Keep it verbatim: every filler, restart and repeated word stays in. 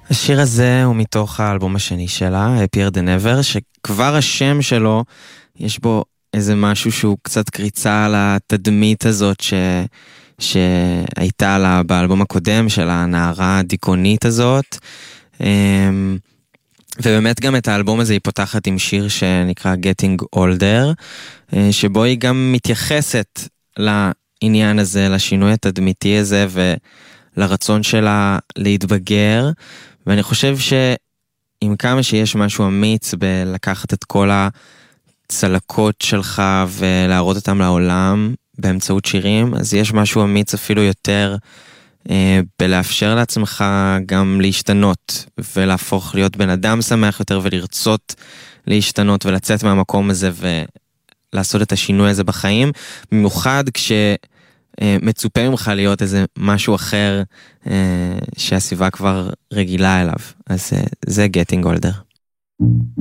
השיר הזה הוא מתוך האלבום השני שלה, Happier Than Ever, שכבר השם שלו, יש בו איזה משהו שהוא קצת קריצה על התדמית הזאת ש... שהייתה לה באלבום הקודם של הנערה הדיכאונית הזאת. ובאמת גם את האלבום הזה היא פותחת עם שיר שנקרא Getting Older, שבו היא גם מתייחסת לעניין הזה, לשינוי התדמיתי הזה ולרצון שלה להתבגר. ואני חושב שעם כמה שיש משהו אמיץ בלקחת את כל הצלקות שלך ולהראות אותם לעולם באמצעות שירים, אז יש משהו אמיץ אפילו יותר אה, בלאפשר לעצמך גם להשתנות ולהפוך להיות בן אדם שמח יותר ולרצות להשתנות ולצאת מהמקום הזה ולעשות את השינוי הזה בחיים, במיוחד כשמצופה ממך להיות איזה משהו אחר אה, שהסביבה כבר רגילה אליו. אז אה, זה Getting Older.